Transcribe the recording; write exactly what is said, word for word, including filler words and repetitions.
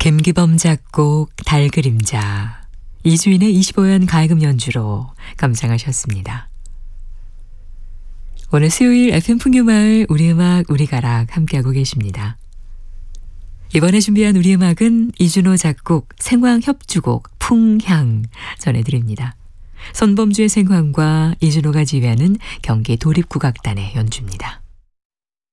김기범 작곡 달그림자, 이주인의 이십오 연 가야금 연주로 감상하셨습니다. 오늘 수요일 에프엠 풍류마을 우리음악 우리가락 함께하고 계십니다. 이번에 준비한 우리음악은 이준호 작곡 생황협주곡 풍향 전해드립니다. 손범주의 생황과 이준호가 지휘하는 경기 도립국악단의 연주입니다.